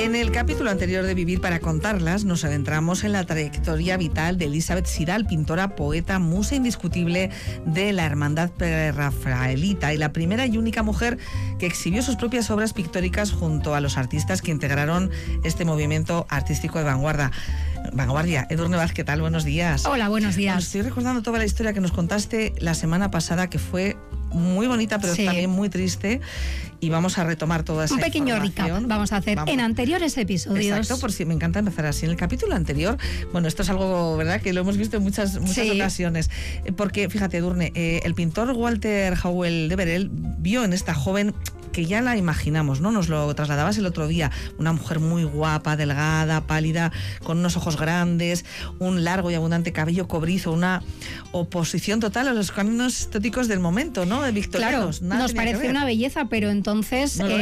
En el capítulo anterior de Vivir para contarlas, nos adentramos en la trayectoria vital de Elisabeth Sidal, pintora, poeta, musa indiscutible de la hermandad prerrafaelita y la primera y única mujer que exhibió sus propias obras pictóricas junto a los artistas que integraron este movimiento artístico de vanguardia. Edurne Vaz, ¿qué tal? Buenos días. Hola, buenos días. Bueno, estoy recordando toda la historia que nos contaste la semana pasada, que fue muy bonita, pero también muy triste, y vamos a retomar toda esa información. Un pequeño recap vamos a hacer en anteriores episodios. Exacto, por si me encanta empezar así. En el capítulo anterior, bueno, esto es algo, ¿verdad?, que lo hemos visto en muchas ocasiones, porque, fíjate, Edurne, el pintor Walter Howell Deverell vio en esta joven, que ya la imaginamos, ¿no? Nos lo trasladabas el otro día, una mujer muy guapa, delgada, pálida, con unos ojos grandes, un largo y abundante cabello cobrizo, una oposición total a los cánones estéticos del momento, ¿no? De victorianos. Claro, nos parece una belleza, pero entonces, no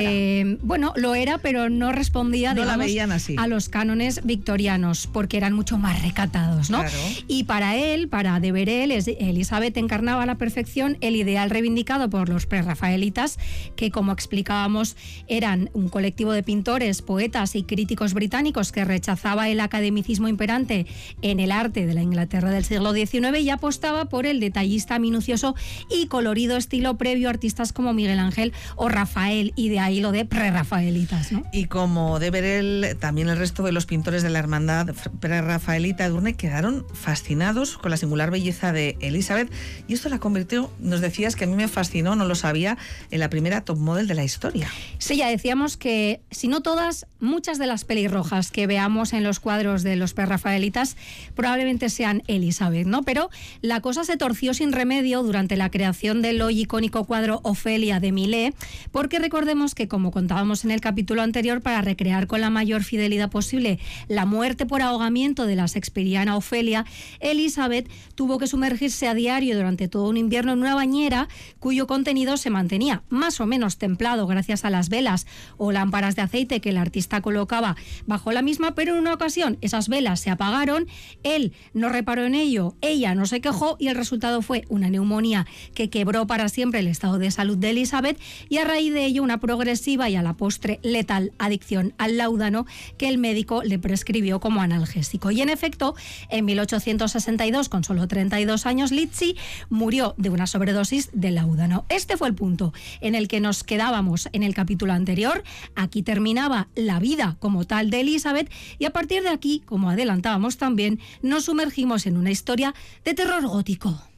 lo era, pero no respondía, no digamos, la veían así, a los cánones victorianos, porque eran mucho más recatados, ¿no? Claro. Y para él, para Deverell, Elisabeth encarnaba a la perfección el ideal reivindicado por los prerrafaelitas, que, como explicábamos, eran un colectivo de pintores, poetas y críticos británicos que rechazaba el academicismo imperante en el arte de la Inglaterra del siglo XIX y apostaba por el detallista minucioso y colorido estilo previo a artistas como Miguel Ángel o Rafael, y de ahí lo de prerrafaelitas, ¿no? Y como Deverell, también el resto de los pintores de la hermandad prerrafaelita, Edurne, quedaron fascinados con la singular belleza de Elisabeth, y esto la convirtió, nos decías, que a mí me fascinó, no lo sabía, en la primera top model de la historia. Sí, ya decíamos que, si no todas, muchas de las pelirrojas que veamos en los cuadros de los prerrafaelitas probablemente sean Elisabeth, ¿no? Pero la cosa se torció sin remedio durante la creación del hoy icónico cuadro Ofelia de Millet, porque recordemos que, como contábamos en el capítulo anterior, para recrear con la mayor fidelidad posible la muerte por ahogamiento de la shakespeariana Ofelia, Elisabeth tuvo que sumergirse a diario durante todo un invierno en una bañera cuyo contenido se mantenía más o menos templado gracias a las velas o lámparas de aceite que el artista colocaba bajo la misma, pero en una ocasión esas velas se apagaron, él no reparó en ello, ella no se quejó, y el resultado fue una neumonía que quebró para siempre el estado de salud de Elisabeth, y a raíz de ello una progresiva y a la postre letal adicción al láudano que el médico le prescribió como analgésico. Y en efecto, en 1862, con solo 32 años, Lizzie murió de una sobredosis de láudano. Este fue el punto en el que nos quedábamos en el capítulo anterior. Aquí terminaba la vida como tal de Elisabeth, y a partir de aquí, como adelantábamos también, nos sumergimos en una historia de terror gótico.